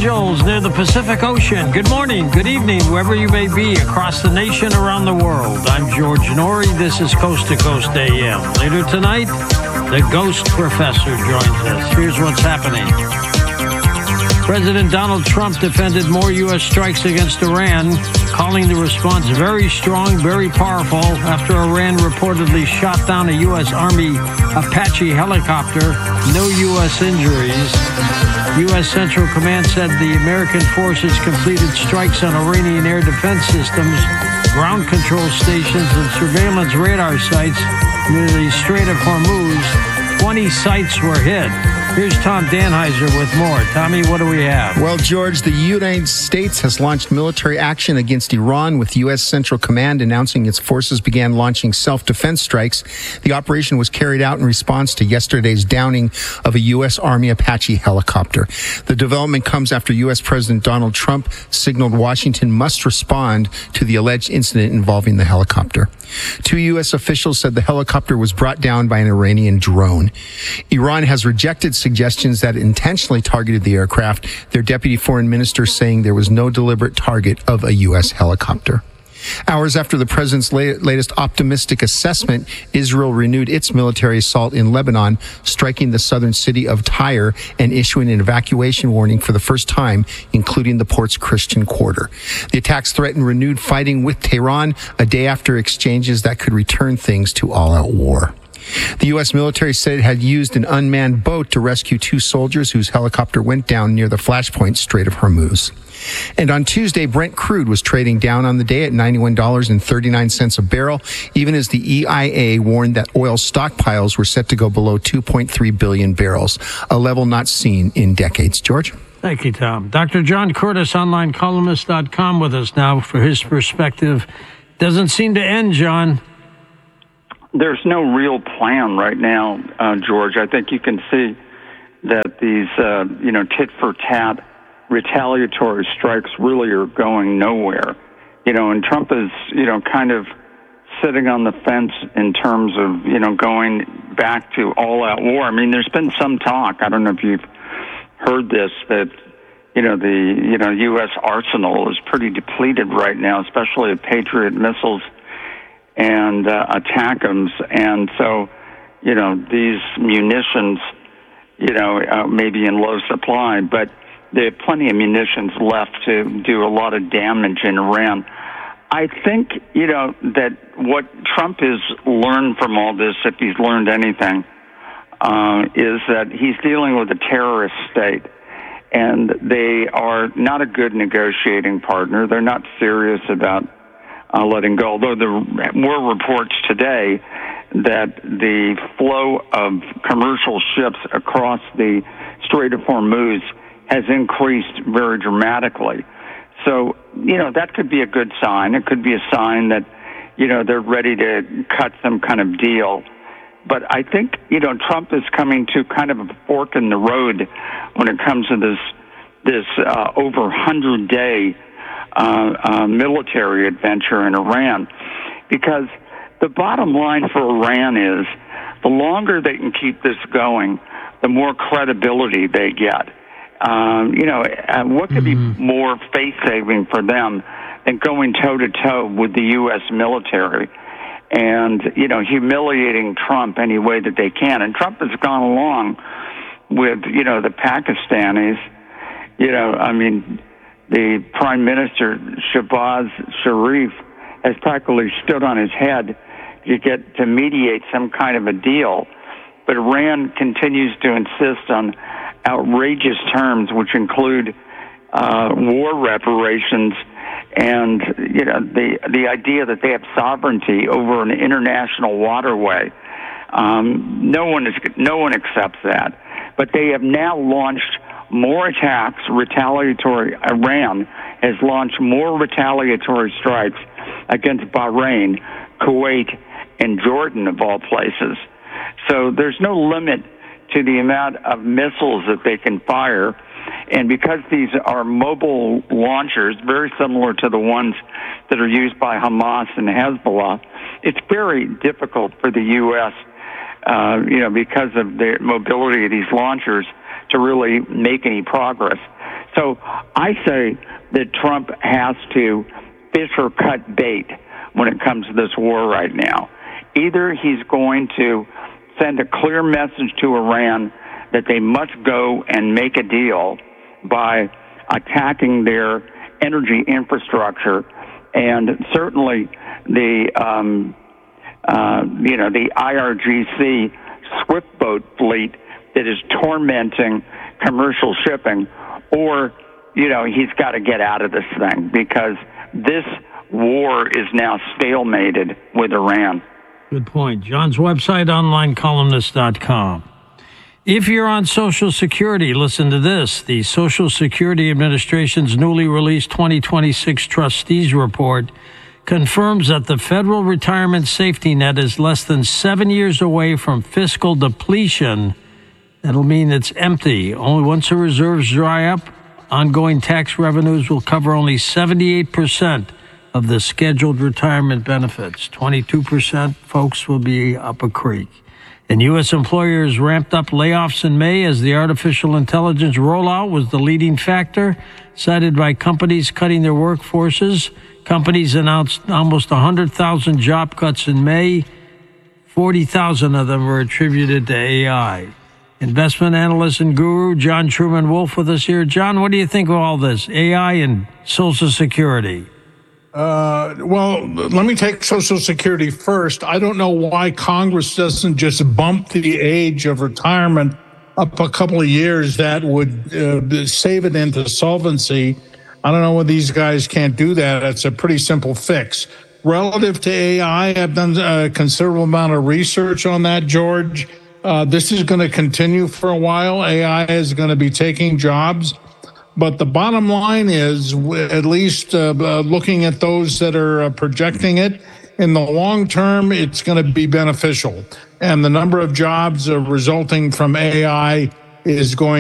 Angels near the Pacific Ocean. Good morning, good evening, wherever you may be across the nation, around the world. I'm George Noory. This is Coast to Coast AM. Later tonight, the Ghost Professor joins us. Here's what's happening. President Donald Trump defended more U.S. strikes against Iran, calling the response very strong, very powerful, after Iran reportedly shot down a U.S. Army Apache helicopter. No U.S. injuries. U.S. Central Command said the American forces completed strikes on Iranian air defense systems, ground control stations, and surveillance radar sites near the Strait of Hormuz. 20 sites were hit. Here's Tom Danheiser with more. Tommy, what do we have? Well, George, the United States has launched military action against Iran, with U.S. Central Command announcing its forces began launching self-defense strikes. The operation was carried out in response to yesterday's downing of a U.S. Army Apache helicopter. The development comes after U.S. President Donald Trump signaled Washington must respond to the alleged incident involving the helicopter. 2 U.S. officials said the helicopter was brought down by an Iranian drone. Iran has rejected suggestions that it intentionally targeted the aircraft, their deputy foreign minister saying there was no deliberate target of a U.S. helicopter. Hours after the president's latest optimistic assessment, Israel renewed its military assault in Lebanon, striking the southern city of Tyre and issuing an evacuation warning for the first time, including the port's Christian quarter. The attacks threatened renewed fighting with Tehran a day after exchanges that could return things to all-out war. The U.S. military said it had used an unmanned boat to rescue 2 soldiers whose helicopter went down near the flashpoint Strait of Hormuz. And on Tuesday, Brent crude was trading down on the day at $91.39 a barrel, even as the EIA warned that oil stockpiles were set to go below 2.3 billion barrels, a level not seen in decades. George? Thank you, Tom. Dr. John Curtis, onlinecolumnist.com, with us now for his perspective. Doesn't seem to end, John. There's no real plan right now, George. I think you can see that these, tit-for-tat retaliatory strikes really are going nowhere. And Trump is, kind of sitting on the fence in terms of, going back to all-out war. I mean, there's been some talk, I don't know if you've heard this, that, the U.S. arsenal is pretty depleted right now, especially of Patriot missiles and ATACMS, and so, these munitions, may be in low supply, but they have plenty of munitions left to do a lot of damage in Iran. I think, that what Trump has learned from all this, if he's learned anything, is that he's dealing with a terrorist state, and they are not a good negotiating partner. They're not serious about letting go, although there were reports today that the flow of commercial ships across the Strait of Hormuz has increased very dramatically. So, that could be a good sign. It could be a sign that, they're ready to cut some kind of deal. But I think, Trump is coming to kind of a fork in the road when it comes to this over 100-day military adventure in Iran, because the bottom line for Iran is the longer they can keep this going, the more credibility they get. What could be more faith-saving for them than going toe-to-toe with the U.S. military and, humiliating Trump any way that they can? And Trump has gone along with, the Pakistanis, the Prime Minister, Shehbaz Sharif, has practically stood on his head to mediate some kind of a deal. But Iran continues to insist on outrageous terms, which include war reparations and the idea that they have sovereignty over an international waterway. No one accepts that. But they have now launched more attacks, Iran has launched more retaliatory strikes against Bahrain, Kuwait, and Jordan, of all places. So there's no limit to the amount of missiles that they can fire. And because these are mobile launchers, very similar to the ones that are used by Hamas and Hezbollah, it's very difficult for the U.S., because of the mobility of these launchers, to really make any progress. So I say that Trump has to fish or cut bait when it comes to this war right now. Either he's going to send a clear message to Iran that they must go and make a deal by attacking their energy infrastructure, and certainly the the IRGC swift boat fleet that is tormenting commercial shipping, or he's got to get out of this thing because this war is now stalemated with Iran. Good point. John's website, onlinecolumnist.com. If you're on Social Security, listen to this. The Social Security Administration's newly released 2026 Trustees Report confirms that the federal retirement safety net is less than 7 years away from fiscal depletion. That'll mean it's empty. Only once the reserves dry up, ongoing tax revenues will cover only 78% of the scheduled retirement benefits. 22%, folks, will be up a creek. And U.S. employers ramped up layoffs in May as the artificial intelligence rollout was the leading factor, cited by companies cutting their workforces. Companies announced almost 100,000 job cuts in May. 40,000 of them were attributed to AI. Investment analyst and guru John Truman Wolf with us here. John, what do you think of all this, AI and Social Security? Well, let me take Social Security first. I don't know why Congress doesn't just bump the age of retirement up a couple of years. That would save it into solvency. I don't know why these guys can't do that. It's a pretty simple fix. Relative to AI, I've done a considerable amount of research on that, George. This is going to continue for a while. AI is going to be taking jobs. But the bottom line is, at least looking at those that are projecting it, in the long term, it's going to be beneficial. And the number of jobs resulting from AI is going